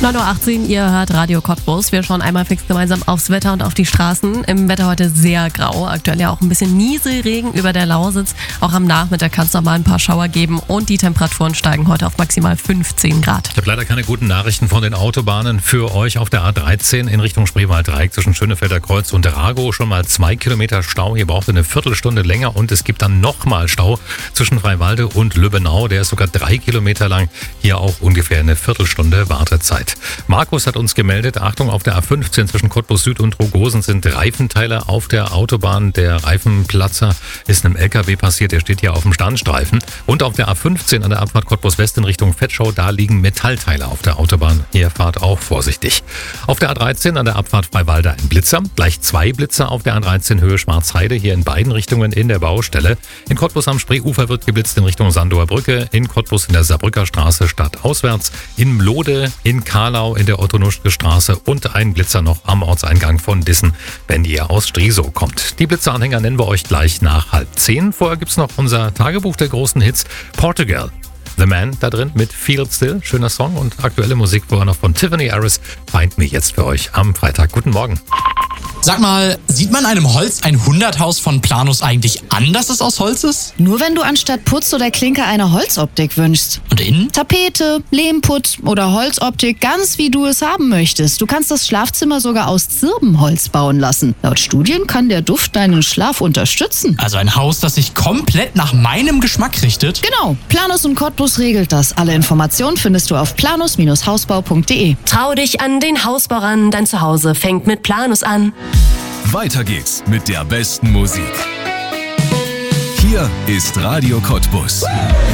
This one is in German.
9:18 Uhr, ihr hört Radio Cottbus. Wir schauen einmal fix gemeinsam aufs Wetter und auf die Straßen. Im Wetter heute sehr grau, aktuell ja auch ein bisschen Nieselregen über der Lausitz. Auch am Nachmittag kann es noch mal ein paar Schauer geben und die Temperaturen steigen heute auf maximal 15 Grad. Ich habe leider keine guten Nachrichten von den Autobahnen für euch. Auf der A13 in Richtung Spreewald-Dreieck zwischen Schönefelder Kreuz und Ragow schon mal 2 Kilometer Stau. Ihr braucht eine Viertelstunde länger und es gibt dann nochmal Stau zwischen Freiwalde und Lübbenau. Der ist sogar 3 Kilometer lang. Hier auch ungefähr eine Viertelstunde Wartezeit. Markus hat uns gemeldet, Achtung, auf der A15 zwischen Cottbus Süd und Rogosen sind Reifenteile auf der Autobahn. Der Reifenplatzer ist einem LKW passiert, der steht hier auf dem Standstreifen. Und auf der A15 an der Abfahrt Cottbus West in Richtung Vetschau, da liegen Metallteile auf der Autobahn. Hier fahrt auch vorsichtig. Auf der A13 an der Abfahrt Freiwalde ein Blitzer, gleich 2 Blitzer auf der A13 Höhe Schwarzheide, hier in beiden Richtungen in der Baustelle. In Cottbus am Spreeufer wird geblitzt in Richtung Sandower Brücke, in Cottbus in der Saarbrücker Straße stadtauswärts, in Mlode, in Karlau in der Otto-Nuschke-Straße und ein Blitzer noch am Ortseingang von Dissen, wenn ihr aus Strisow kommt. Die Blitzeranhänger nennen wir euch gleich nach 9:30. Vorher gibt's noch unser Tagebuch der großen Hits, Portugal. The Man da drin mit Feel Still, schöner Song und aktuelle Musik vorher noch von Tiffany Harris, Find Me jetzt für euch am Freitag. Guten Morgen. Sag mal, sieht man einem Holz ein 100-Haus von Planus eigentlich an, dass es aus Holz ist? Nur wenn du anstatt Putz oder Klinker eine Holzoptik wünschst. Und innen? Tapete, Lehmputz oder Holzoptik, ganz wie du es haben möchtest. Du kannst das Schlafzimmer sogar aus Zirbenholz bauen lassen. Laut Studien kann der Duft deinen Schlaf unterstützen. Also ein Haus, das sich komplett nach meinem Geschmack richtet? Genau, Planus und Cottbus regelt das. Alle Informationen findest du auf planus-hausbau.de. Trau dich an den Hausbau ran, dein Zuhause fängt mit Planus an. Weiter geht's mit der besten Musik. Hier ist Radio Cottbus.